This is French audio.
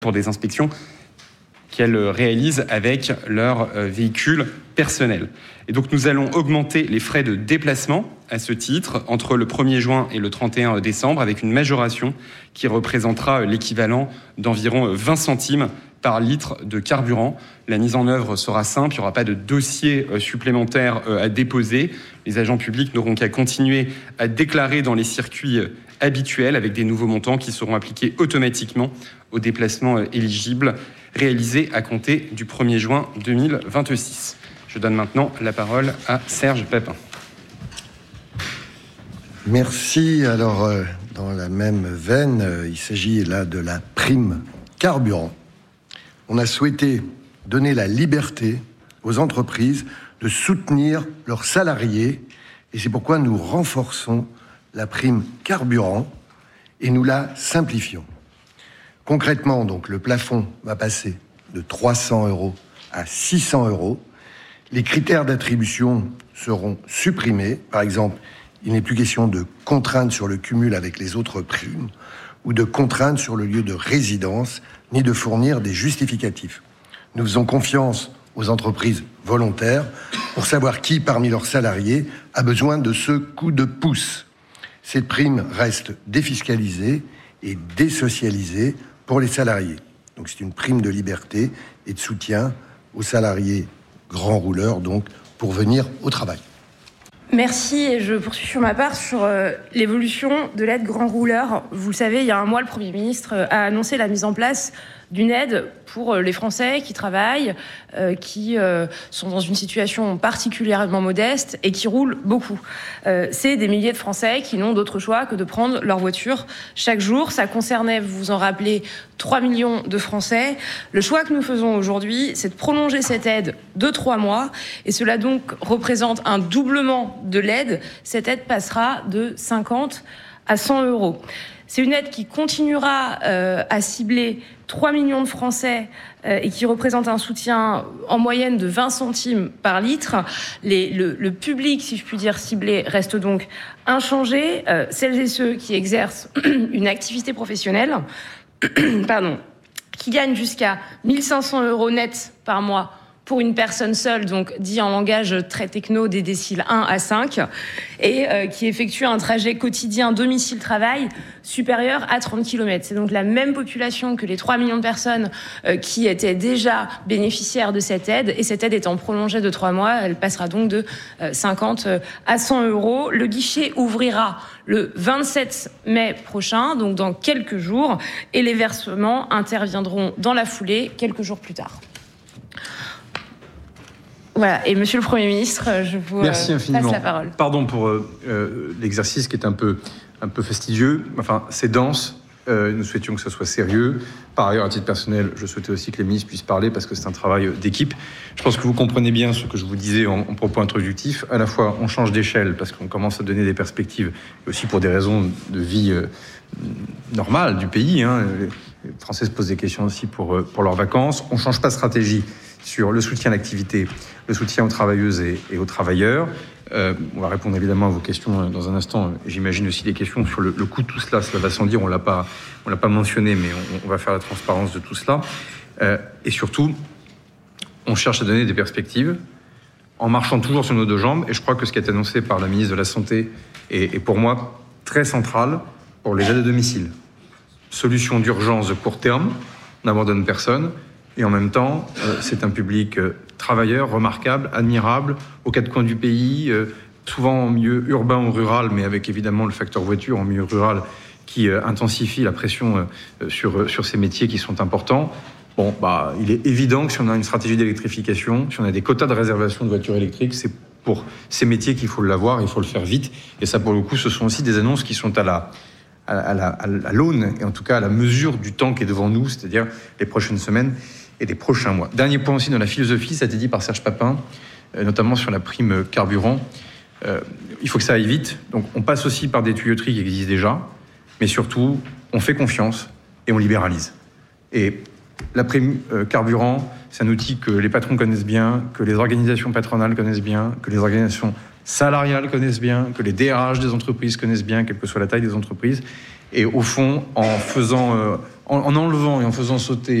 pour des inspections qu'elles réalisent avec leur véhicule personnel. Et donc nous allons augmenter les frais de déplacement à ce titre entre le 1er juin et le 31 décembre avec une majoration qui représentera l'équivalent d'environ 20 centimes par litre de carburant. La mise en œuvre sera simple, il n'y aura pas de dossier supplémentaire à déposer. Les agents publics n'auront qu'à continuer à déclarer dans les circuits habituels avec des nouveaux montants qui seront appliqués automatiquement aux déplacements éligibles réalisés à compter du 1er juin 2026. Je donne maintenant la parole à Serge Papin. Merci. Alors, dans la même veine, il s'agit là de la prime carburant. On a souhaité donner la liberté aux entreprises de soutenir leurs salariés et c'est pourquoi nous renforçons la prime carburant et nous la simplifions. Concrètement, donc, le plafond va passer de 300 € à 600 €. Les critères d'attribution seront supprimés. Par exemple, il n'est plus question de contrainte sur le cumul avec les autres primes ou de contrainte sur le lieu de résidence, ni de fournir des justificatifs. Nous faisons confiance aux entreprises volontaires pour savoir qui, parmi leurs salariés, a besoin de ce coup de pouce. Cette prime reste défiscalisée et désocialisée pour les salariés. Donc c'est une prime de liberté et de soutien aux salariés grands rouleurs, donc, pour venir au travail. Merci, et je poursuis sur ma part sur l'évolution de l'aide grand rouleur. Vous le savez, il y a un mois, le Premier ministre a annoncé la mise en place d'une aide pour les Français qui travaillent, qui sont dans une situation particulièrement modeste et qui roulent beaucoup. C'est des milliers de Français qui n'ont d'autre choix que de prendre leur voiture chaque jour. Ça concernait, vous vous en rappelez, 3 millions de Français. Le choix que nous faisons aujourd'hui, c'est de prolonger cette aide de 3 mois et cela donc représente un doublement de l'aide. Cette aide passera de 50 à 100 €. C'est une aide qui continuera à cibler 3 millions de Français et qui représente un soutien en moyenne de 20 centimes par litre. Le public, si je puis dire, ciblé reste donc inchangé. Celles et ceux qui exercent une activité professionnelle qui gagnent jusqu'à 1 500 € net par mois pour une personne seule, donc dit en langage très techno des déciles 1 à 5, et qui effectue un trajet quotidien domicile-travail supérieur à 30 km. C'est donc la même population que les 3 millions de personnes qui étaient déjà bénéficiaires de cette aide, et cette aide étant prolongée de 3 mois, elle passera donc de 50 à 100 €. Le guichet ouvrira le 27 mai prochain, donc dans quelques jours, et les versements interviendront dans la foulée quelques jours plus tard. Voilà, et Monsieur le Premier ministre, je vous passe la parole. Pardon pour l'exercice qui est un peu fastidieux. Enfin, c'est dense. Nous souhaitions que ce soit sérieux. Par ailleurs, à titre personnel, je souhaitais aussi que les ministres puissent parler parce que c'est un travail d'équipe. Je pense que vous comprenez bien ce que je vous disais en propos introductif. À la fois, on change d'échelle parce qu'on commence à donner des perspectives, et aussi pour des raisons de vie normale du pays. Les Français se posent des questions aussi pour leurs vacances. On ne change pas de stratégie sur le soutien à l'activité, le soutien aux travailleuses et aux travailleurs. On va répondre évidemment à vos questions dans un instant. J'imagine aussi des questions sur le coût de tout cela. Cela va sans dire, on l'a pas mentionné, mais on va faire la transparence de tout cela. Et surtout, on cherche à donner des perspectives en marchant toujours sur nos deux jambes. Et je crois que ce qui est annoncé par la ministre de la Santé est pour moi très central pour les aides à domicile. Solution d'urgence de court terme, on n'abandonne personne. Et en même temps, c'est un public travailleur, remarquable, admirable, aux quatre coins du pays, souvent en milieu urbain ou rural, mais avec évidemment le facteur voiture en milieu rural qui intensifie la pression sur ces métiers qui sont importants. Bon, il est évident que si on a une stratégie d'électrification, si on a des quotas de réservation de voitures électriques, c'est pour ces métiers qu'il faut l'avoir, il faut le faire vite. Et ça, pour le coup, ce sont aussi des annonces qui sont à l'aune, et en tout cas à la mesure du temps qui est devant nous, c'est-à-dire les prochaines semaines et les prochains mois. Dernier point aussi dans la philosophie, ça a été dit par Serge Papin, notamment sur la prime carburant. Il faut que ça aille vite, donc on passe aussi par des tuyauteries qui existent déjà, mais surtout, on fait confiance et on libéralise. Et la prime carburant, c'est un outil que les patrons connaissent bien, que les organisations patronales connaissent bien, que les organisations salariales connaissent bien, que les DRH des entreprises connaissent bien, quelle que soit la taille des entreprises. Et au fond, en en enlevant et en faisant sauter